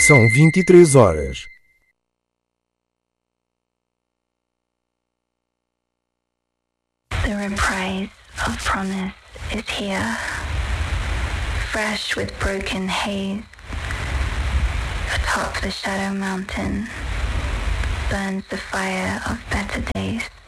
São 23 horas. The reprise of promise is here, fresh with broken haze. Atop the shadow mountain burns the fire of better days.